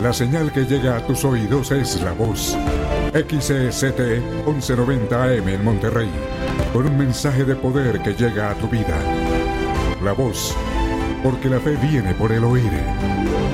la señal que llega a tus oídos es La Voz. XCT 1190 AM en Monterrey, con un mensaje de poder que llega a tu vida. La Voz, porque la fe viene por el oír.